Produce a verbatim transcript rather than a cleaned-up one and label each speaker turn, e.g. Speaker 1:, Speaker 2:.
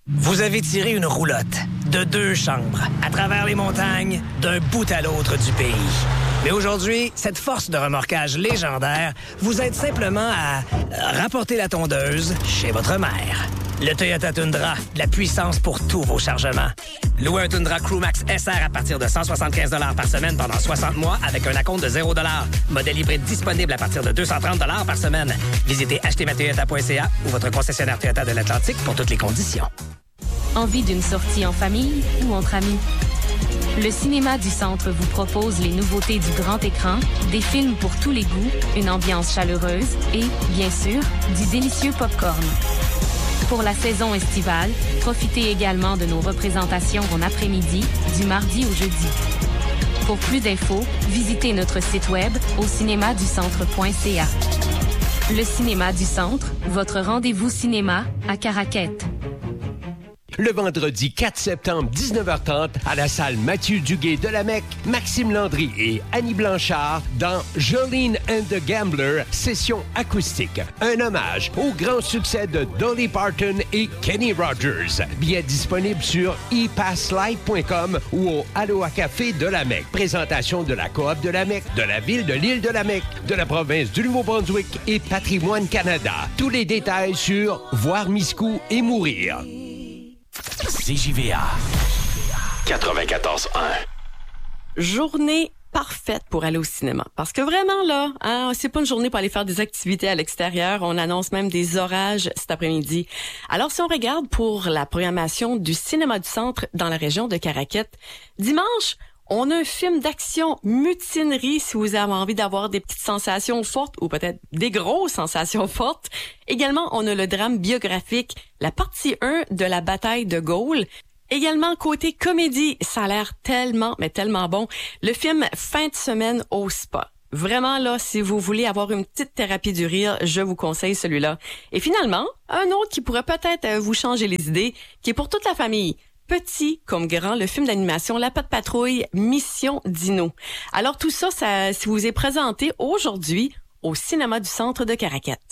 Speaker 1: Vous avez tiré une roulotte de deux chambres à travers les montagnes d'un bout à l'autre du pays. Mais aujourd'hui, cette force de remorquage légendaire vous aide simplement à rapporter la tondeuse chez votre mère. Le Toyota Tundra, de la puissance pour tous vos chargements. Louez un Tundra Crewmax S R à partir de cent soixante-quinze dollars par semaine pendant soixante mois avec un acompte de zéro dollars. Modèle hybride disponible à partir de deux cent trente dollars par semaine. Visitez acheter ma toyota point c a ou votre concessionnaire Toyota de l'Atlantique pour toutes les conditions.
Speaker 2: Envie d'une sortie en famille ou entre amis? Le Cinéma du Centre vous propose les nouveautés du grand écran, des films pour tous les goûts, une ambiance chaleureuse et, bien sûr, du délicieux popcorn. Pour la saison estivale, profitez également de nos représentations en après-midi, du mardi au jeudi. Pour plus d'infos, visitez notre site web au cinéma du centre point c a. Le Cinéma du Centre, votre rendez-vous cinéma à Caraquette.
Speaker 3: Le vendredi quatre septembre, dix-neuf heures trente, à la salle Mathieu Duguay de la Mecque, Maxime Landry et Annie Blanchard dans Jolene and the Gambler, session acoustique. Un hommage au grand succès de Dolly Parton et Kenny Rogers. Billets disponibles sur e pass live point com ou au Aloha Café de la Mecque. Présentation de la Coop de la Mecque, de la ville de l'île de la Mecque, de la province du Nouveau-Brunswick et Patrimoine Canada. Tous les détails sur Voir Miscou et Mourir.
Speaker 4: C J V A quatre-vingt-quatorze un.
Speaker 5: Journée parfaite pour aller au cinéma. Parce que vraiment, là, hein, c'est pas une journée pour aller faire des activités à l'extérieur. On annonce même des orages cet après-midi. Alors, si on regarde pour la programmation du Cinéma du Centre dans la région de Caraquette, dimanche, on a un film d'action mutinerie si vous avez envie d'avoir des petites sensations fortes ou peut-être des grosses sensations fortes. Également, on a le drame biographique, la partie un de la bataille de Gaulle. Également, côté comédie, ça a l'air tellement, mais tellement bon. Le film Fin de semaine au spa. Vraiment, là, si vous voulez avoir une petite thérapie du rire, je vous conseille celui-là. Et finalement, un autre qui pourrait peut-être vous changer les idées, qui est pour toute la famille. Petit comme grand, le film d'animation La Patte Patrouille, Mission Dino. Alors tout ça, ça, si vous est présenté aujourd'hui au Cinéma du Centre de Caraquette.